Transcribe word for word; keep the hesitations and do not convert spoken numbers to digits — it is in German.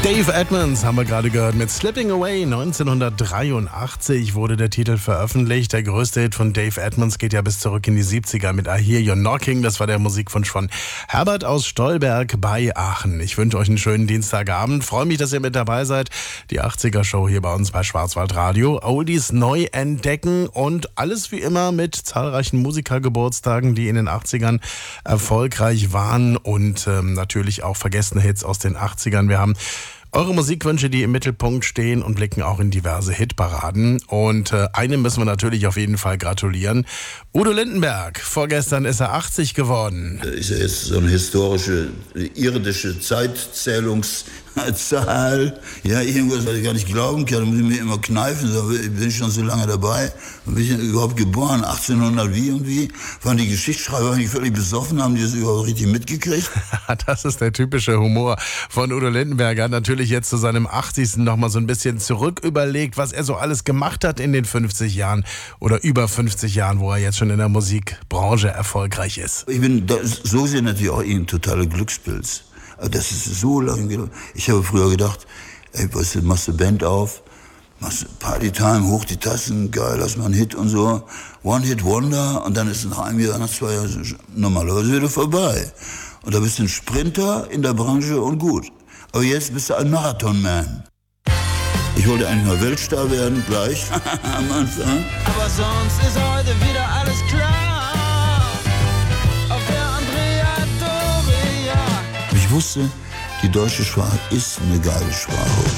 Dave Edmunds haben wir gerade gehört mit Slipping Away. neunzehnhundertdreiundachtzig wurde der Titel veröffentlicht. Der größte Hit von Dave Edmunds geht ja bis zurück in die siebziger mit I Hear You're Knocking. Das war der Musikwunsch von Herbert aus Stolberg bei Aachen. Ich wünsche euch einen schönen Dienstagabend. Freue mich, dass ihr mit dabei seid. Die achtziger-Show hier bei uns bei Schwarzwaldradio. Oldies neu entdecken und alles wie immer mit zahlreichen Musikergeburtstagen, die in den achtzigern erfolgreich waren und ähm, natürlich auch vergessene Hits aus den achtzigern. Wir haben eure Musikwünsche, die im Mittelpunkt stehen und blicken auch in diverse Hitparaden. Und äh, einem müssen wir natürlich auf jeden Fall gratulieren. Udo Lindenberg, vorgestern ist er achtzig geworden. Ist ja jetzt so eine historische, irdische Zeitzählungszahl. Ja, irgendwas, was ich gar nicht glauben kann. Da muss ich mir immer kneifen. So, bin ich schon so lange dabei? Wann bin ich denn überhaupt geboren? achtzehnhundert wie und wie? Waren die Geschichtsschreiber eigentlich völlig besoffen? Haben die das überhaupt richtig mitgekriegt? Das ist der typische Humor von Udo Lindenberg. Er hat natürlich jetzt zu seinem achtzigsten nochmal so ein bisschen zurück überlegt, was er so alles gemacht hat in den fünfzig Jahren oder über fünfzig Jahren, wo er jetzt schon in der Musikbranche erfolgreich ist. Ich bin da, so sehr natürlich auch ein totaler Glückspilz. Das ist so lange. Ich habe früher gedacht, ey, weißt du, machst du Band auf, machst Partytime, hoch die Tassen, geil, lass mal einen Hit und so. One-Hit-Wonder und dann ist es nach einem Jahr, nach zwei Jahren normalerweise wieder vorbei. Und da bist du ein Sprinter in der Branche und gut. Aber jetzt bist du ein Marathon-Man. Ich wollte eigentlich mal Weltstar werden, gleich am Anfang. Aber sonst ist heute wieder alles klar. Auf der Andrea Doria. Ich wusste, die deutsche Sprache ist eine geile Sprache.